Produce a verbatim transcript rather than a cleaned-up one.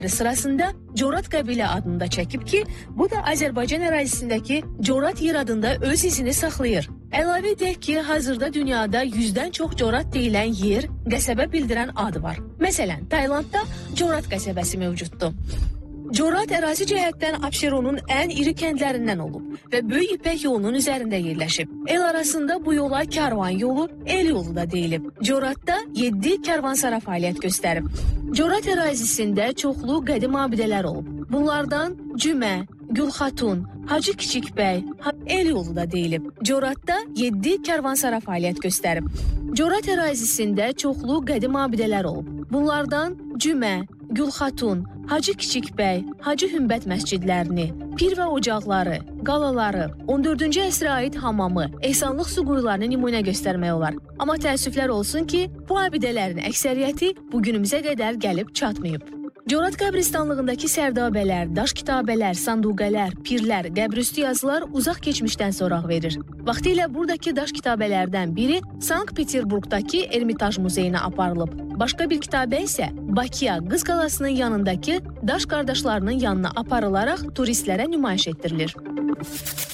sırasında Corat qəbilə adını da çəkib ki, bu da Azərbaycan ərazisindəki Corat yer adında öz izini saxlayır. Əlavə edək ki, hazırda dünyada yüzdən çox Corat deyilən yer, qəsəbə bildirən ad var. Məsələn, Taylandda Corat qəsəbəsi mövcuddur. Corat ərazi cəhətdən Abşeronun ən iri kəndlərindən olub və Böyük İpək yolunun üzərində yerləşib. El arasında bu yola karvan yolu, el yolu da deyilib. Coratda yeddi karvansara fəaliyyət göstərib. Corat ərazisində çoxlu qədim abidələr olub. Bunlardan Cümə, Gülxatun, Hacı Kiçikbəy, el yolu da deyilib. Coratda yeddi karvansara fəaliyyət göstərib. Corat ərazisində çoxlu qədim abidələr olub. Bunlardan Cümə, Gülxatun, Hacı Kiçikbəy, Hacı Hümbət məscidlərini, pir və ocaqları, qalaları, on dördüncü əsrə aid hamamı, ehsanlıq su quyularını nümunə göstərmək olar. Amma təəssüflər olsun ki, bu abidələrin əksəriyyəti bugünümüzə qədər gəlib çatmayıb. Corat qəbristanlığındakı sərdabələr, daş kitabələr, sanduqələr, pirlər, qəbrüstü yazılar uzaq keçmişdən soraq verir. Vaxtilə buradakı daş kitabələrdən biri Sankt-Peterburqdakı Ermitaj muzeyinə aparılıb. Başqa bir kitabə isə Bakıya, Qız qalasının yanındakı daş qardaşlarının yanına aparılaraq turistlərə nümayiş etdirilir.